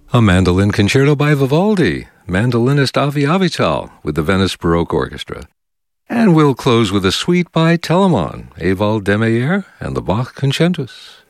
A mandolin concerto by Vivaldi, mandolinist Avi Avital with the Venice Baroque Orchestra. And we'll close with a suite by Telemann, Ewald de Meyer, and the Bach Concentus.